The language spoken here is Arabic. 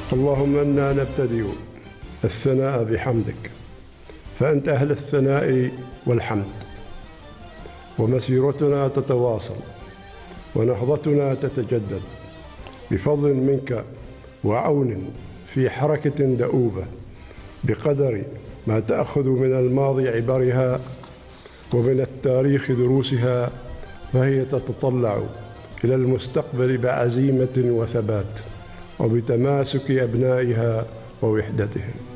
اللهم إنا نبتدئ الثناء بحمدك، فأنت أهل الثناء والحمد، ومسيرتنا تتواصل ونهضتنا تتجدد بفضل منك وعون في حركة دؤوبة، بقدر ما تأخذ من الماضي عبرها ومن التاريخ دروسها، فهي تتطلع إلى المستقبل بعزيمة وثبات وبتماسك أبنائها ووحدتهم.